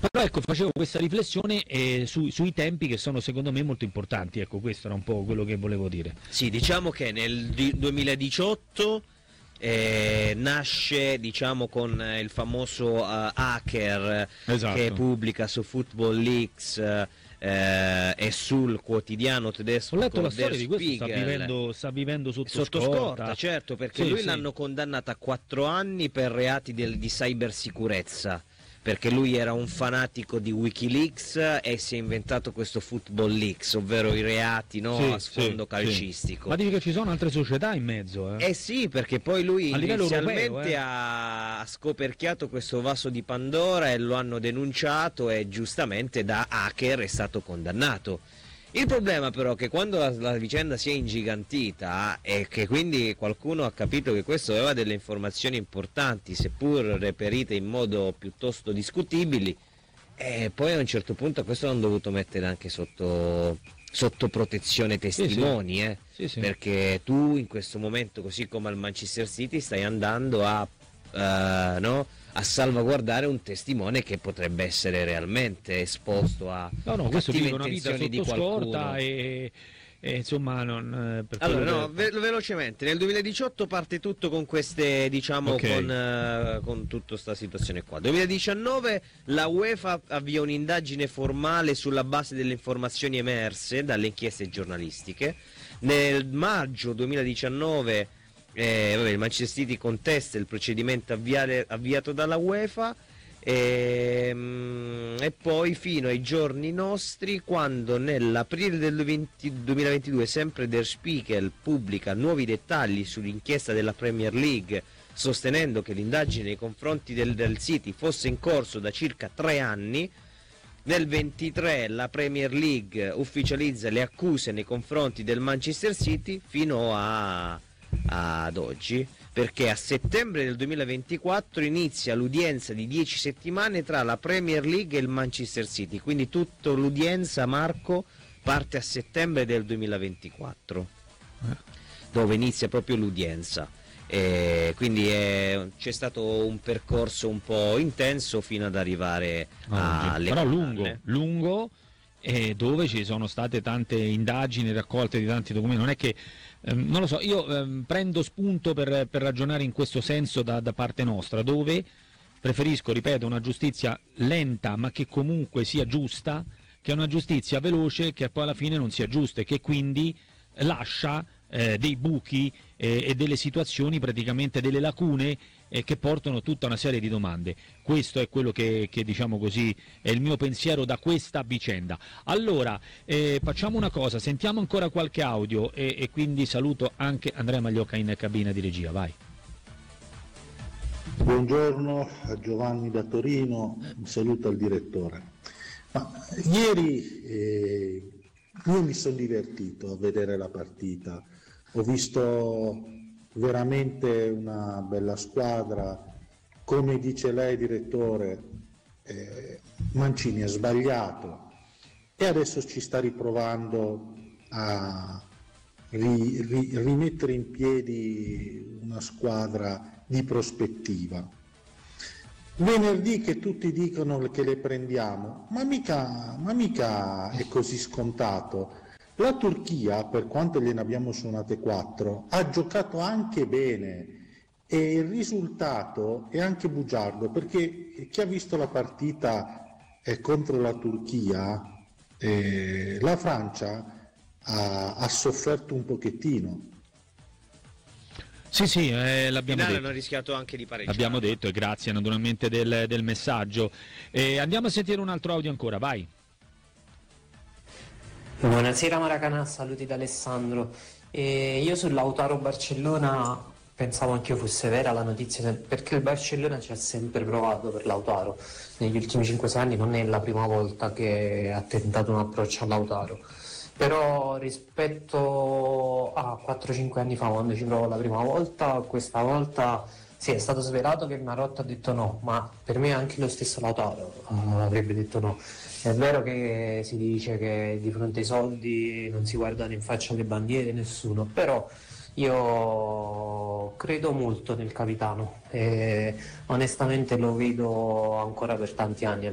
Però ecco, facevo questa riflessione sui tempi che sono secondo me molto importanti, ecco, questo era un po' quello che volevo dire. Sì, diciamo che nel 2018 nasce, diciamo, con il famoso hacker Esatto. che pubblica su Football Leaks e sul quotidiano tedesco. Ho letto la Der storia di questo, Spiegel. sta vivendo sotto Scorta, certo, perché Sì, lui sì. l'hanno condannato a 4 anni per reati di cybersicurezza, perché lui era un fanatico di Wikileaks e si è inventato questo Football Leaks, ovvero i reati, no, Sì, a sfondo sì, calcistico. sì. Ma dici che ci sono altre società in mezzo? Eh sì, perché poi lui A livello inizialmente europeo, ha scoperchiato questo vaso di Pandora e lo hanno denunciato e giustamente da hacker è stato condannato. Il problema però è che quando la vicenda si è ingigantita e che quindi qualcuno ha capito che questo aveva delle informazioni importanti, seppur reperite in modo piuttosto discutibili, e poi a un certo punto questo l'hanno dovuto mettere anche sotto protezione testimoni, Sì, sì. perché tu in questo momento, così come al Manchester City, stai andando a salvaguardare un testimone che potrebbe essere realmente esposto a questo cattive vive una vita intenzioni di sotto scorta qualcuno. e insomma non per Allora, quello no, velocemente, nel 2018 parte tutto con queste, diciamo, Ok. con tutta questa situazione qua. 2019 la UEFA avvia un'indagine formale sulla base delle informazioni emerse dalle inchieste giornalistiche. Nel maggio 2019 il Manchester City contesta il procedimento avviato dalla UEFA e poi fino ai giorni nostri, quando nell'aprile del 2022 sempre Der Spiegel pubblica nuovi dettagli sull'inchiesta della Premier League, sostenendo che l'indagine nei confronti del City fosse in corso da circa 3 anni. Nel 23 la Premier League ufficializza le accuse nei confronti del Manchester City fino ad oggi, perché a settembre del 2024 inizia l'udienza di 10 settimane tra la Premier League e il Manchester City, quindi tutta l'udienza, Marco, parte a settembre del 2024, dove inizia proprio l'udienza. Quindi c'è stato un percorso un po' intenso fino ad arrivare alle però condanne. lungo dove ci sono state tante indagini raccolte di tanti documenti. Non è che non lo so, io prendo spunto per ragionare in questo senso da parte nostra, dove preferisco, ripeto, una giustizia lenta ma che comunque sia giusta, che una giustizia veloce che poi alla fine non sia giusta e che quindi lascia dei buchi e delle situazioni, praticamente delle lacune che portano tutta una serie di domande. Questo è quello che diciamo così è il mio pensiero da questa vicenda. Allora facciamo una cosa, sentiamo ancora qualche audio e quindi saluto anche Andrea Magliocca in cabina di regia, vai. Buongiorno a Giovanni da Torino, un saluto al direttore. Ieri io mi sono divertito a vedere la partita, ho visto veramente una bella squadra, come dice lei direttore, Mancini ha sbagliato e adesso ci sta riprovando a rimettere in piedi una squadra di prospettiva. Venerdì che tutti dicono che le prendiamo, ma mica è così scontato. La Turchia, per quanto gliene abbiamo suonate 4, ha giocato anche bene e il risultato è anche bugiardo, perché chi ha visto la partita contro la Turchia, la Francia ha sofferto un pochettino. Sì, l'abbiamo detto. Hanno rischiato anche di pareggiare. L'abbiamo detto e grazie naturalmente del messaggio. Andiamo a sentire un altro audio ancora, vai. Buonasera Maracanã, saluti da Alessandro. Io sull'Lautaro Barcellona pensavo anche io fosse vera la notizia, perché il Barcellona ci ha sempre provato per Lautaro. Negli ultimi 5-6 anni non è la prima volta che ha tentato un approccio a Lautaro. Però rispetto a 4-5 anni fa, quando ci provò la prima volta, questa volta sì, è stato svelato che Marotta ha detto no, ma per me anche lo stesso Lautaro avrebbe detto no. È vero che si dice che di fronte ai soldi non si guardano in faccia le bandiere, nessuno, però io credo molto nel capitano e onestamente lo vedo ancora per tanti anni